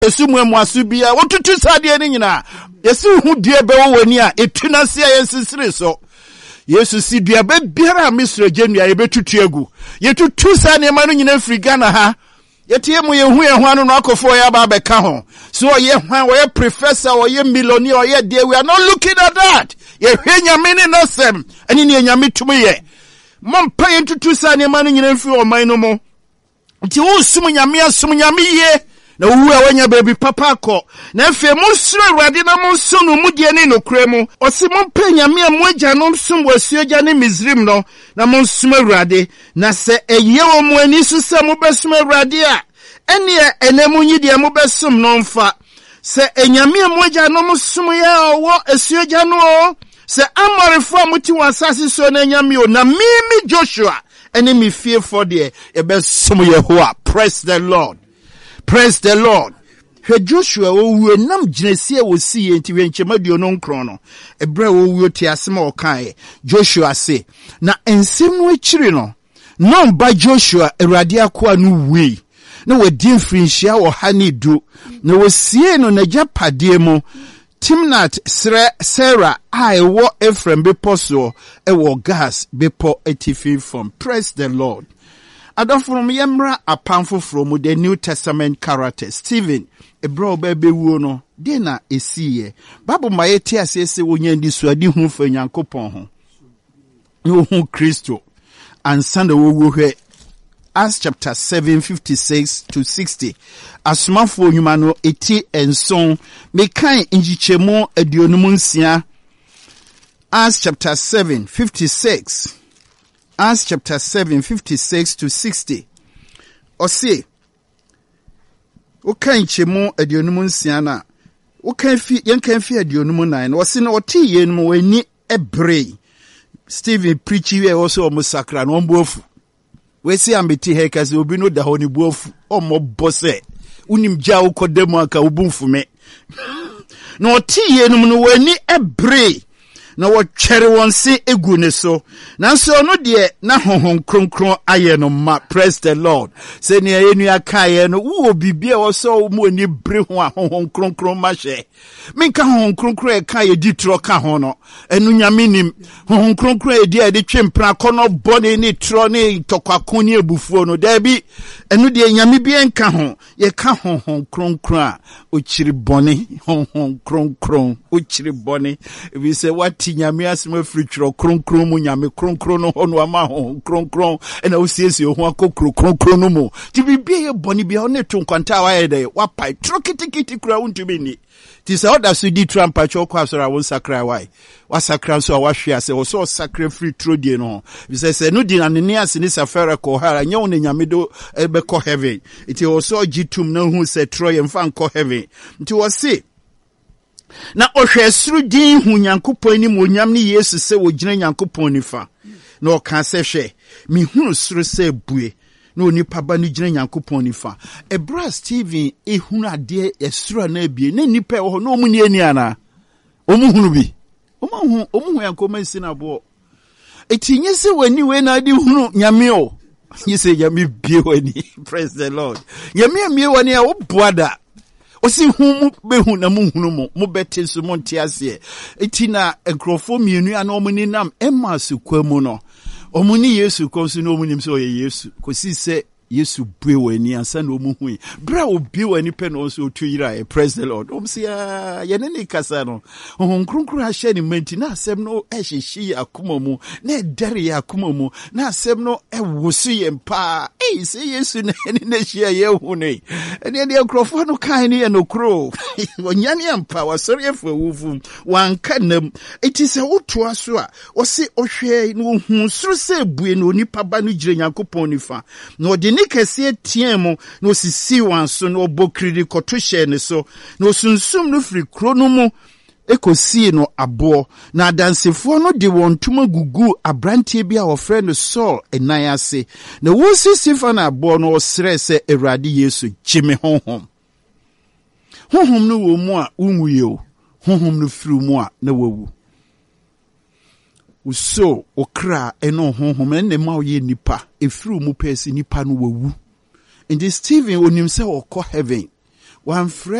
Yesu mu asubia wotutu sade ni nyina Yesu hu dua be wo wani a etuna se yensisire so Yesu si dua be biara misro genua ye betutu agu yetutu sane ma no nyina firi Ghana ha yetie mu ye hu anu no akofo ya ba beka ho so ye hwan wo ye professor wo ye millionaire wo ye we are not looking at that ye hwenya mini no sem ani ne nyame tumu ye mompa ye tutu sane ma no nyina firi o man no mo nti wo sum nyame ye na uwe wanya baby papa ko na efe mo suro Awurade na mo sunu mu de ni nokure mu osi mo panya me mo agya no sum wasuagya ne Misrim no na mo sum Awurade na se eye wo mo ani so se mo besum Awurade a ene enemu nyi de mo besum no mfa se enyame mo agya no mo sum ya wo asuagya no se amorefo amuti wasase so na enyame o na mimi Joshua ene mi fearful de e besum Yehowa. Praise the Lord. Praise the Lord. He Joshua owu nam ginesie wo siye nti wenchemaduo no nkron no ebre owu ti asema okan Joshua se na ensem no akiri no no ba Joshua Awurade akoa no wi na wadi mfrinhia wo ha ne du na wosie no na japade mu Timnat Sarah ewo Ephraim beposo ewo gas bepo etifi from. Praise the Lord. From Yemra apamfo from the New Testament character Stephen ebro bebe wuo no de na esiye Bible mayeti asese wonya ndi suadi hu fa Nyankopon ho no hu Kristo ansanda wo hwe Acts chapter 7:56 to 60 asomafo nyuma no eti enson mekan njichemu aduonum nsia Acts chapter 7:56 Acts chapter 7:56 to 60. Ose Okan chemu aduonum nsia na Okan fi aduonum nan ose na oti ye no wani ebre Stephen preach we also omusakra no mbofu we si ambeti hekase obi no da ho ni bofu omobose unim gya ukodemu aka ubumfume na oti ye no wani ebre na wotwere wonse egu ne so nanso no de na honhon kronkron aye no ma. Praise the Lord. Se ne enu akaye no wo bibia wo so mu ani bre ho a honhon kronkron ma hye minka honhon kronkron e ka ye ditro ka ho no enu nyame nim honhon kronkron e de de twempra kono bone ni tro ni tokwako ni ebufuo no da bi enu de nyame bi enka ho ye ka honhon kronkron a ochiri bone honhon kronkron ochiri bone we say what nyame asema fritro kronkron mu nyame kronkron no hono ama ho kronkron ena osiesie ho akokro kronkron no mu ti bibia ye boni bia one to nkwanta wa ye de wapai trokitikiti kura untumi ni ti se oda so di trampa choko asora won sakra wai wasakra so awahwe ase wo so sakra fritro die no bi se no di na ne ase ni safara ko hara nya won nyame do be ko heaven iti wo so gitum na hu se troye mfa nko heaven nti wo se na ohwesuru din hu Nyankopon ni mo nyam ni Yesu se wo gina Nyankopon nifa na o ka se hwe mi hunu suru se bue na onipa ba ni gina Nyankopon nifa ebra Stephen ehunu ade esuru na bie na nipa ho na omu ni ani ana omu hunu bi omu Yankoma sina bo etinye se wani we na ade hunu nyame o yese nyame bie wani. Praise the Lord. Nyame wani a wo boada osi hu behu na muhunu mo bete so monte ase etina enkrofo mienu ana omuni nam emasu kwamu no omuni Yesu konsu no omunim so ye Yesu kosi se Yesu bue wani ansa na omuhui bra obi wani pe no so tuyira. Praise the Lord. Omsi ya yenene kasa no honkronkro a hye ni manti na asem no ehyeshi akoma mu na dere ya akoma mu na asem no ewosu ye mpa se Yesu na ne hye ye hu ne ene de enkrofo no kan ne no kro onyame mpa wasori efu awufu wanka nam eti se woto aso a osi ohwe no hu suru se bue no nipa ba no gire Nyankopon nifa no de kese tiemu no sisi wanso no bokiri koto hye ne so no sunsum no firi kro no mu ekosi no abo na adansefo no de wontuma gugu abrantie bia wo frɛ no Saul enan ase na wo sisi fa na abo no osrɛ sɛ Awurade Yesu gyeme honhom no wo mu a unwuye o honhom no firi mu a na wawu uso okra eno honhom enne ma wo ye nipa efiri mu pesi nipa no wawu. Ndi Stephen onim se okọ heaven wamfrɛ